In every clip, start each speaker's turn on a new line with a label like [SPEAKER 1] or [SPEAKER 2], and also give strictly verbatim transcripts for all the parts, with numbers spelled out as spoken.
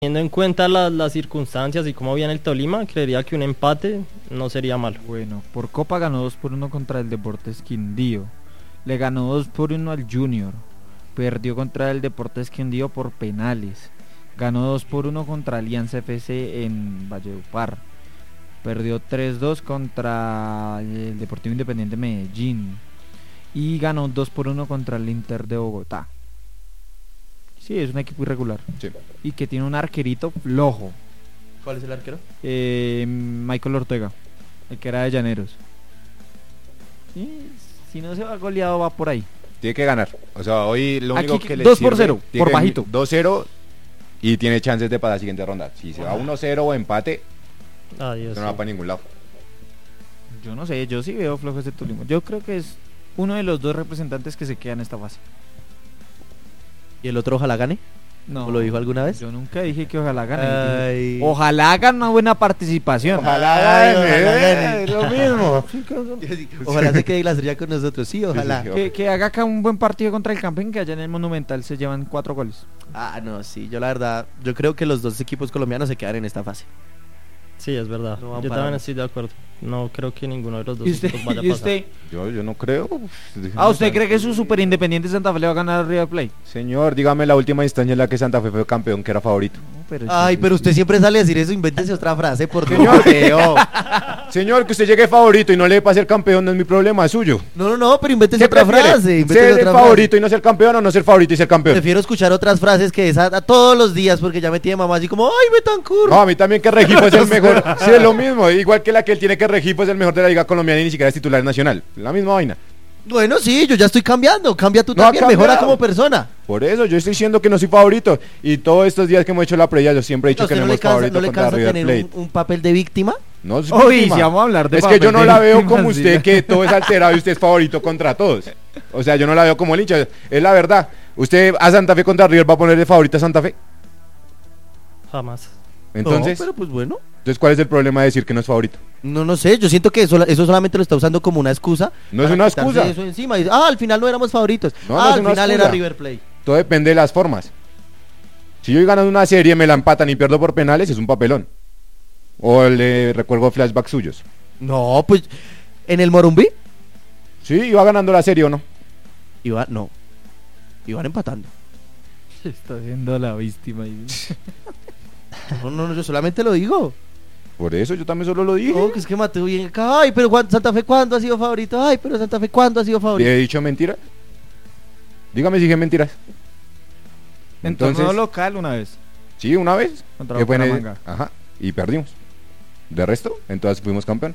[SPEAKER 1] Teniendo en cuenta la, las circunstancias y cómo viene el Tolima, creería que un empate no sería malo.
[SPEAKER 2] Bueno, por Copa ganó dos por uno contra el Deportes Quindío. Le ganó dos por uno al Junior. Perdió contra el Deportes Quindío por penales. Ganó dos por uno contra Alianza F C en Valledupar. Perdió tres dos contra el Deportivo Independiente Medellín. Y ganó dos por uno contra el Inter de Bogotá. Sí, es un equipo irregular.
[SPEAKER 3] Sí.
[SPEAKER 2] Y que tiene un arquerito flojo.
[SPEAKER 4] ¿Cuál es el arquero?
[SPEAKER 2] Eh, Michael Ortega, el que era de Llaneros. Y si no se va goleado, va por ahí.
[SPEAKER 3] Tiene que ganar. O sea, hoy lo único
[SPEAKER 2] Aquí,
[SPEAKER 3] que le
[SPEAKER 2] dos
[SPEAKER 3] sirve,
[SPEAKER 2] por cero,
[SPEAKER 3] tiene
[SPEAKER 2] por
[SPEAKER 3] que-
[SPEAKER 2] bajito.
[SPEAKER 3] dos cero y tiene chances de pasar a la siguiente ronda. Si se va uno cero o empate,
[SPEAKER 1] Adiós.
[SPEAKER 3] no va para ningún lado.
[SPEAKER 2] Yo no sé, yo sí veo flojo este Tolima. Yo creo que es uno de los dos representantes que se queda en esta fase.
[SPEAKER 4] ¿Y el otro ojalá gane?
[SPEAKER 2] No,
[SPEAKER 4] ¿O lo dijo alguna vez?
[SPEAKER 2] Yo nunca dije que ojalá gane.
[SPEAKER 4] Ay.
[SPEAKER 2] Dije, ojalá hagan una buena participación.
[SPEAKER 3] Ojalá
[SPEAKER 4] Ay,
[SPEAKER 3] gane,
[SPEAKER 4] ojalá
[SPEAKER 3] eh,
[SPEAKER 4] gane.
[SPEAKER 3] es lo mismo.
[SPEAKER 4] Ojalá se quede la estrella con nosotros, sí, ojalá.
[SPEAKER 3] Sí, sí,
[SPEAKER 2] Que, que haga acá un buen partido contra el Campeón, que allá en el Monumental se llevan cuatro goles.
[SPEAKER 4] Ah, no, sí, yo la verdad, yo creo que los dos equipos colombianos se quedan en esta fase.
[SPEAKER 1] Sí, es verdad.
[SPEAKER 4] No van
[SPEAKER 1] Yo
[SPEAKER 4] para
[SPEAKER 1] también
[SPEAKER 4] más.
[SPEAKER 1] estoy de acuerdo. No creo que ninguno de los dos
[SPEAKER 2] ¿Y usted?
[SPEAKER 1] equipos vaya a
[SPEAKER 2] ¿Y
[SPEAKER 1] pasar.
[SPEAKER 2] usted?
[SPEAKER 3] Yo, yo no creo.
[SPEAKER 2] Ah, ¿usted cree que su super Independiente Santa Fe le va a ganar al River Plate?
[SPEAKER 3] Señor, dígame la última instancia en la que Santa Fe fue campeón, que era favorito.
[SPEAKER 2] No, pero
[SPEAKER 4] Ay, pero usted siempre sale a decir eso, invéntese otra frase, por
[SPEAKER 3] Señor,
[SPEAKER 4] Dios.
[SPEAKER 3] Señor, que usted llegue favorito y no le dé para ser campeón no es mi problema, es suyo.
[SPEAKER 4] No, no, no, pero invéntese
[SPEAKER 3] ¿Qué
[SPEAKER 4] otra
[SPEAKER 3] prefiere?
[SPEAKER 4] frase, invéntese
[SPEAKER 3] ¿Ser el
[SPEAKER 4] otra
[SPEAKER 3] favorito y no ser campeón o no ser favorito y ser
[SPEAKER 4] frase.
[SPEAKER 3] campeón?
[SPEAKER 4] Prefiero escuchar otras frases que esa a todos los días, porque ya me tiene mamá así como, ay, Betancur.
[SPEAKER 3] No, a mí también que Regifo es el mejor. Sí, es lo mismo. Igual que la que él tiene que Regifo es el mejor de la Liga Colombiana y ni siquiera es titular nacional. La misma vaina.
[SPEAKER 4] Bueno, sí, yo ya estoy cambiando, cambia tú
[SPEAKER 3] No ha
[SPEAKER 4] también, mejora
[SPEAKER 3] cambiado.
[SPEAKER 4] como persona.
[SPEAKER 3] Por eso yo estoy diciendo que no soy favorito. Y todos estos días que hemos hecho la previa, yo siempre he
[SPEAKER 4] ¿A
[SPEAKER 3] dicho que
[SPEAKER 4] usted
[SPEAKER 3] no
[SPEAKER 4] no le
[SPEAKER 3] hemos
[SPEAKER 4] cansa,
[SPEAKER 3] favorito
[SPEAKER 4] no le
[SPEAKER 3] contra
[SPEAKER 4] cansa
[SPEAKER 3] River
[SPEAKER 4] tener
[SPEAKER 3] Plate.
[SPEAKER 4] un, un papel de víctima?
[SPEAKER 3] No es
[SPEAKER 2] Uy,
[SPEAKER 3] víctima.
[SPEAKER 2] si vamos a hablar de
[SPEAKER 3] Es que yo
[SPEAKER 2] papel
[SPEAKER 3] no
[SPEAKER 2] de
[SPEAKER 3] la veo
[SPEAKER 2] víctimas,
[SPEAKER 3] como
[SPEAKER 2] sí.
[SPEAKER 3] usted, que todo es alterado y usted es favorito contra todos. O sea, yo no la veo como el hincha. Es la verdad. Usted a Santa Fe contra River va a poner de favorita a Santa Fe.
[SPEAKER 1] Jamás.
[SPEAKER 3] Entonces,
[SPEAKER 4] No, pero pues bueno.
[SPEAKER 3] entonces ¿cuál es el problema de decir que no es favorito?
[SPEAKER 4] No, no sé, yo siento que eso, eso solamente lo está usando como una excusa.
[SPEAKER 3] No es
[SPEAKER 4] para
[SPEAKER 3] una
[SPEAKER 4] quitarse
[SPEAKER 3] excusa.
[SPEAKER 4] Eso encima. Y dice, ah, al final no éramos favoritos.
[SPEAKER 3] No, no
[SPEAKER 4] ah,
[SPEAKER 3] es
[SPEAKER 4] al
[SPEAKER 3] una
[SPEAKER 4] final
[SPEAKER 3] excusa.
[SPEAKER 4] era River Plate.
[SPEAKER 3] Todo depende de las formas. Si yo voy ganando una serie, me la empatan y pierdo por penales, es un papelón. O le recuerdo flashbacks suyos.
[SPEAKER 4] No, pues, ¿en el Morumbí?
[SPEAKER 3] Sí, iba ganando la serie o no.
[SPEAKER 4] Iba, no. Iban empatando.
[SPEAKER 2] Está siendo la víctima.
[SPEAKER 4] No, no, no, yo solamente lo digo.
[SPEAKER 3] Por eso yo también solo lo dije.
[SPEAKER 4] No, que es que Mateo bien acá. Ay, pero Juan- Santa Fe, ¿cuándo ha sido favorito? Ay, pero Santa Fe, ¿cuándo ha sido
[SPEAKER 3] ¿Le
[SPEAKER 4] favorito?
[SPEAKER 3] he dicho mentiras? Dígame si dije mentiras.
[SPEAKER 2] En
[SPEAKER 3] Entonces,
[SPEAKER 2] torneo local una vez.
[SPEAKER 3] sí, una vez.
[SPEAKER 2] Contra
[SPEAKER 3] que fue en el-
[SPEAKER 2] Bucaramanga.
[SPEAKER 3] Ajá, y perdimos. De resto, entonces fuimos campeón.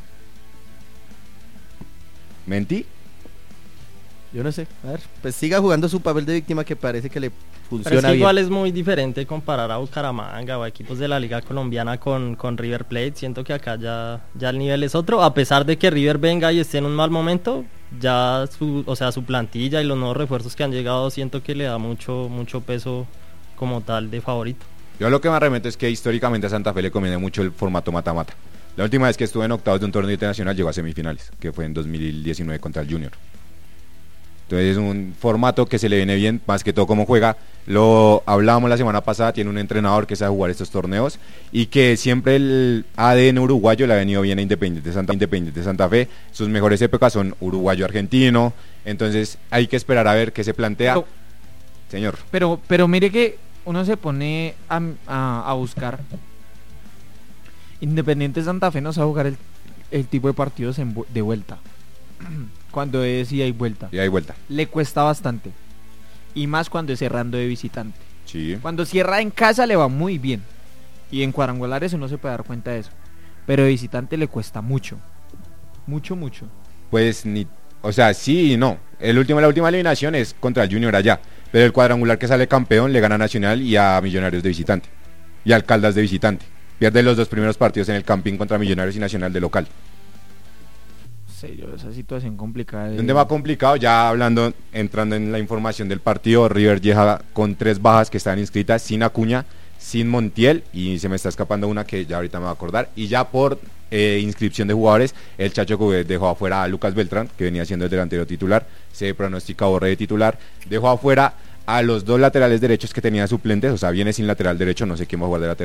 [SPEAKER 3] ¿Mentí?
[SPEAKER 4] Yo no sé. A ver, pues siga jugando su papel de víctima que parece que le
[SPEAKER 1] Pero es
[SPEAKER 4] funciona
[SPEAKER 1] que
[SPEAKER 4] bien.
[SPEAKER 1] igual es muy diferente comparar a Bucaramanga o a equipos de la Liga Colombiana con, con River Plate. Siento que acá ya, ya el nivel es otro. A pesar de que River venga y esté en un mal momento, ya su, o sea, su plantilla y los nuevos refuerzos que han llegado, siento que le da mucho, mucho peso como tal de favorito.
[SPEAKER 3] Yo lo que me arremeto es que históricamente a Santa Fe le conviene mucho el formato mata-mata. La última vez que estuve en octavos de un torneo internacional llegó a semifinales, que fue en dos mil diecinueve contra el Junior. Entonces es un formato que se le viene bien, más que todo como juega. Lo hablábamos la semana pasada, tiene un entrenador que sabe jugar estos torneos y que siempre el A D N uruguayo le ha venido bien a Independiente Santa, Independiente Santa Fe. Sus mejores épocas son uruguayo-argentino, entonces hay que esperar a ver qué se plantea.
[SPEAKER 2] Pero-
[SPEAKER 3] Señor,
[SPEAKER 2] Pero, pero mire que uno se pone a, a- a buscar. Independiente Santa Fe no sabe jugar el, el tipo de partidos en vu- de vuelta. Cuando es ida y vuelta.
[SPEAKER 3] y hay vuelta.
[SPEAKER 2] Le cuesta bastante. Y más cuando es cerrando de visitante.
[SPEAKER 3] Sí.
[SPEAKER 2] Cuando cierra en casa le va muy bien. Y en cuadrangulares uno se puede dar cuenta de eso. Pero de visitante le cuesta mucho. Mucho, mucho.
[SPEAKER 3] Pues ni, o sea, sí y no. El último, la última eliminación es contra el Junior allá, pero el cuadrangular que sale campeón le gana a Nacional y a Millonarios de visitante y a Caldas de visitante. Pierde los dos primeros partidos en el Campín contra Millonarios y Nacional de local.
[SPEAKER 2] Sí, yo, esa situación complicada. de-
[SPEAKER 3] Un tema complicado, ya hablando, entrando en la información del partido, River llega con tres bajas que están inscritas, sin Acuña, sin Montiel, y se me está escapando una que ya ahorita me va a acordar, y ya por eh, inscripción de jugadores, el Chacho Coudet dejó afuera a Lucas Beltrán, que venía siendo el delantero titular, se pronostica Borré de titular, dejó afuera a los dos laterales derechos que tenía suplentes, o sea, viene sin lateral derecho, no sé quién va a jugar de lateral